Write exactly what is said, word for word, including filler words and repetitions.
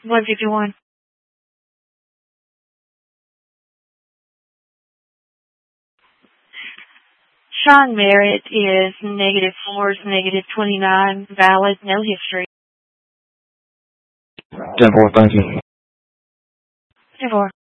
one fifty-one. Sean Merritt is negative four, negative twenty-nine, valid, no history. ten four, thank you. ten four.